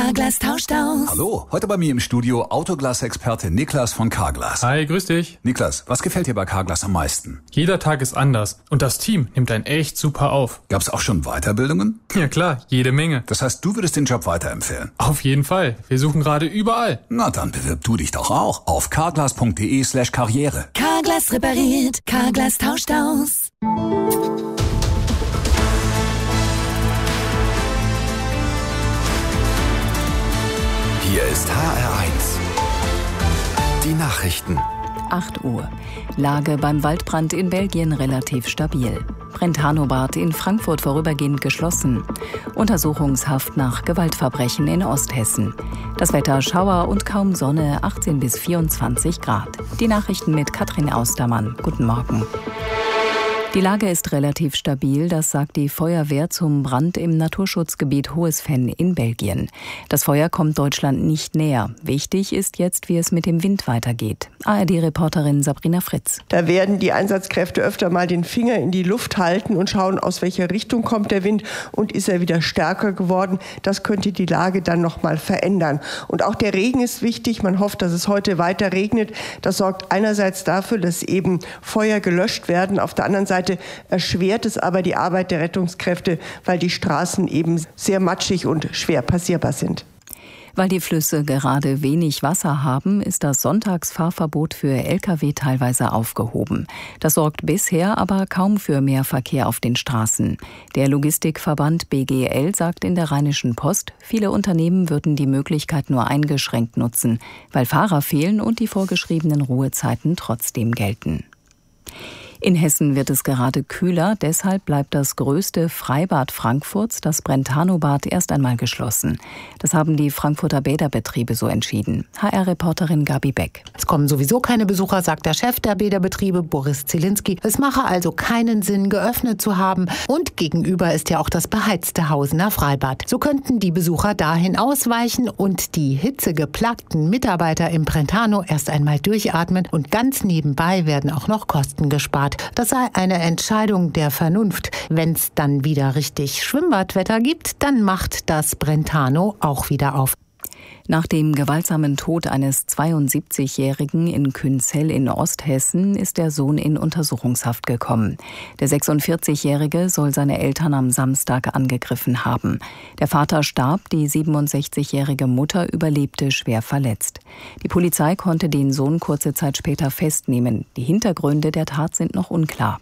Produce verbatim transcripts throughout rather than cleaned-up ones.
Carglass tauscht aus. Hallo, heute bei mir im Studio Autoglas-Experte Niklas von Carglass. Hi, grüß dich. Niklas, was gefällt dir bei Carglass am meisten? Jeder Tag ist anders und das Team nimmt einen echt super auf. Gab's auch schon Weiterbildungen? Ja klar, jede Menge. Das heißt, du würdest den Job weiterempfehlen? Auf jeden Fall. Wir suchen gerade überall. Na dann bewirb du dich doch auch auf carglass.de slash karriere. Carglass repariert, Carglass tauscht aus. Hier ist H R eins. Die Nachrichten. acht Uhr. Lage beim Waldbrand in Belgien relativ stabil. Brentano-Bad in Frankfurt vorübergehend geschlossen. Untersuchungshaft nach Gewaltverbrechen in Osthessen. Das Wetter Schauer und kaum Sonne, achtzehn bis vierundzwanzig Grad. Die Nachrichten mit Katrin Austermann. Guten Morgen. Die Lage ist relativ stabil, das sagt die Feuerwehr zum Brand im Naturschutzgebiet Hohes Venn in Belgien. Das Feuer kommt Deutschland nicht näher. Wichtig ist jetzt, wie es mit dem Wind weitergeht. A R D-Reporterin Sabrina Fritz. Da werden die Einsatzkräfte öfter mal den Finger in die Luft halten und schauen, aus welcher Richtung kommt der Wind und ist er wieder stärker geworden. Das könnte die Lage dann noch mal verändern. Und auch der Regen ist wichtig. Man hofft, dass es heute weiter regnet. Das sorgt einerseits dafür, dass eben Feuer gelöscht werden. Auf der anderen Seite erschwert es aber die Arbeit der Rettungskräfte, weil die Straßen eben sehr matschig und schwer passierbar sind. Weil die Flüsse gerade wenig Wasser haben, ist das Sonntagsfahrverbot für L K W teilweise aufgehoben. Das sorgt bisher aber kaum für mehr Verkehr auf den Straßen. Der Logistikverband B G L sagt in der Rheinischen Post, viele Unternehmen würden die Möglichkeit nur eingeschränkt nutzen, weil Fahrer fehlen und die vorgeschriebenen Ruhezeiten trotzdem gelten. In Hessen wird es gerade kühler, deshalb bleibt das größte Freibad Frankfurts, das Brentano-Bad, erst einmal geschlossen. Das haben die Frankfurter Bäderbetriebe so entschieden. H R-Reporterin Gabi Beck. Es kommen sowieso keine Besucher, sagt der Chef der Bäderbetriebe, Boris Zielinski. Es mache also keinen Sinn, geöffnet zu haben. Und gegenüber ist ja auch das beheizte Hausener Freibad. So könnten die Besucher dahin ausweichen und die hitzegeplagten Mitarbeiter im Brentano erst einmal durchatmen. Und ganz nebenbei werden auch noch Kosten gespart. Das sei eine Entscheidung der Vernunft. Wenn es dann wieder richtig Schwimmbadwetter gibt, dann macht das Brentano auch wieder auf. Nach dem gewaltsamen Tod eines zweiundsiebzigjährigen in Künzell in Osthessen ist der Sohn in Untersuchungshaft gekommen. Der sechsundvierzigjährige soll seine Eltern am Samstag angegriffen haben. Der Vater starb, die siebenundsechzigjährige Mutter überlebte schwer verletzt. Die Polizei konnte den Sohn kurze Zeit später festnehmen. Die Hintergründe der Tat sind noch unklar.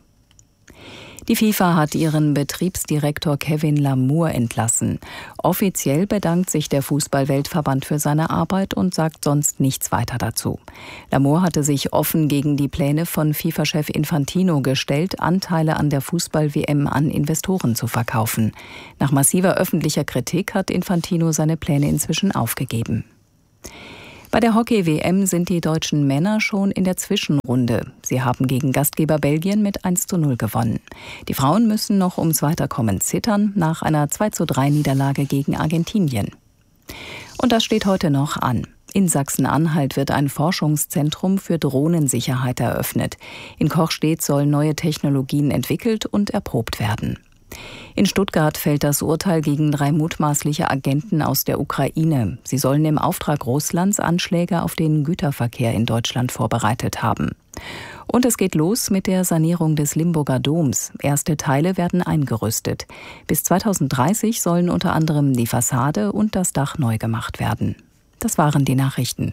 Die FIFA hat ihren Betriebsdirektor Kevin Lamour entlassen. Offiziell bedankt sich der Fußball-Weltverband für seine Arbeit und sagt sonst nichts weiter dazu. Lamour hatte sich offen gegen die Pläne von FIFA-Chef Infantino gestellt, Anteile an der Fußball-W M an Investoren zu verkaufen. Nach massiver öffentlicher Kritik hat Infantino seine Pläne inzwischen aufgegeben. Bei der Hockey-W M sind die deutschen Männer schon in der Zwischenrunde. Sie haben gegen Gastgeber Belgien mit eins zu null gewonnen. Die Frauen müssen noch ums Weiterkommen zittern nach einer zwei zu drei Niederlage gegen Argentinien. Und das steht heute noch an. In Sachsen-Anhalt wird ein Forschungszentrum für Drohnensicherheit eröffnet. In Kochstedt sollen neue Technologien entwickelt und erprobt werden. In Stuttgart fällt das Urteil gegen drei mutmaßliche Agenten aus der Ukraine. Sie sollen im Auftrag Russlands Anschläge auf den Güterverkehr in Deutschland vorbereitet haben. Und es geht los mit der Sanierung des Limburger Doms. Erste Teile werden eingerüstet. Bis zweitausenddreißig sollen unter anderem die Fassade und das Dach neu gemacht werden. Das waren die Nachrichten.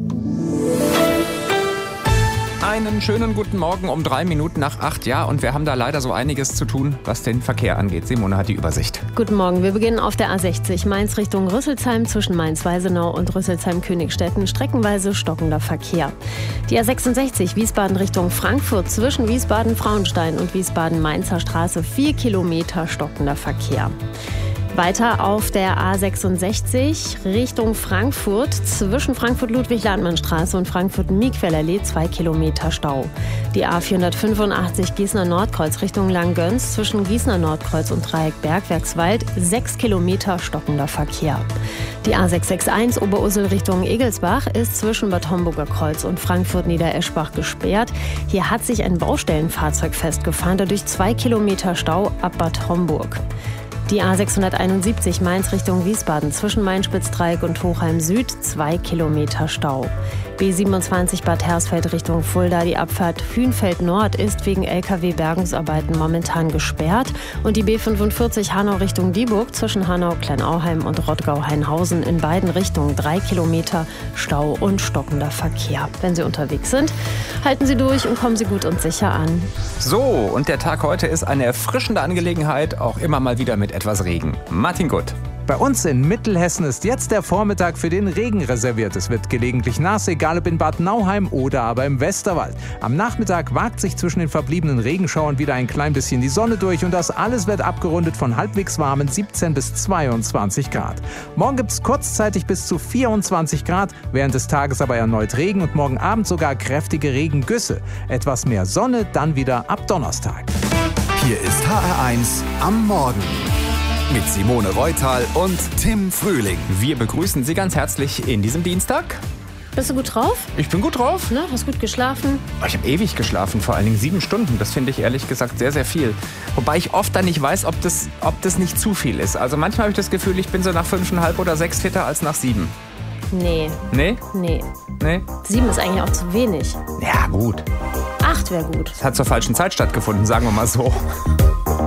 Einen schönen guten Morgen um drei Minuten nach acht, ja, und wir haben da leider so einiges zu tun, was den Verkehr angeht. Simone hat die Übersicht. Guten Morgen, wir beginnen auf der A sechzig Mainz Richtung Rüsselsheim zwischen Mainz-Weisenau und Rüsselsheim-Königstetten, streckenweise stockender Verkehr. Die A sechsundsechzig Wiesbaden Richtung Frankfurt zwischen Wiesbaden-Frauenstein und Wiesbaden-Mainzer Straße, vier Kilometer stockender Verkehr. Weiter auf der A sechsundsechzig Richtung Frankfurt zwischen Frankfurt-Ludwig-Landmann-Straße und Frankfurt-Miegfellerlee zwei Kilometer Stau. Die A vierhundertfünfundachtzig Gießener Nordkreuz Richtung Langgöns zwischen Gießener Nordkreuz und Dreieck Bergwerkswald sechs Kilometer stockender Verkehr. Die A sechshundertsechsundsiebzig Oberursel Richtung Egelsbach ist zwischen Bad Homburger Kreuz und Frankfurt-Niedereschbach gesperrt. Hier hat sich ein Baustellenfahrzeug festgefahren, dadurch zwei Kilometer Stau ab Bad Homburg. Die A sechshunderteinundsiebzig Mainz Richtung Wiesbaden zwischen Main-Spitz-Dreieck und Hochheim Süd, zwei Kilometer Stau. B siebenundzwanzig Bad Hersfeld Richtung Fulda, die Abfahrt Hünfeld Nord ist wegen L K W-Bergungsarbeiten momentan gesperrt. Und die B fünfundvierzig Hanau Richtung Dieburg zwischen Hanau, Kleinauheim und Rottgau-Hainhausen in beiden Richtungen drei Kilometer Stau und stockender Verkehr. Wenn Sie unterwegs sind, halten Sie durch und kommen Sie gut und sicher an. So, und der Tag heute ist eine erfrischende Angelegenheit, auch immer mal wieder mit etwas Regen. Martin Gutt. Bei uns in Mittelhessen ist jetzt der Vormittag für den Regen reserviert. Es wird gelegentlich nass, egal ob in Bad Nauheim oder aber im Westerwald. Am Nachmittag wagt sich zwischen den verbliebenen Regenschauern wieder ein klein bisschen die Sonne durch und das alles wird abgerundet von halbwegs warmen siebzehn bis zweiundzwanzig Grad. Morgen gibt es kurzzeitig bis zu vierundzwanzig Grad, während des Tages aber erneut Regen und morgen Abend sogar kräftige Regengüsse. Etwas mehr Sonne dann wieder ab Donnerstag. Hier ist H R eins am Morgen. Mit Simone Reutal und Tim Frühling. Wir begrüßen Sie ganz herzlich in diesem Dienstag. Bist du gut drauf? Ich bin gut drauf. Ne? Hast gut geschlafen? Ich habe ewig geschlafen, vor allen Dingen sieben Stunden. Das finde ich ehrlich gesagt sehr, sehr viel. Wobei ich oft dann nicht weiß, ob das, ob das nicht zu viel ist. Also manchmal habe ich das Gefühl, ich bin so nach fünfeinhalb oder sechs fitter als nach sieben. Nee. Nee? Nee. Nee? Sieben ist eigentlich auch zu wenig. Ja, gut. Acht wäre gut. Es hat zur falschen Zeit stattgefunden, sagen wir mal so.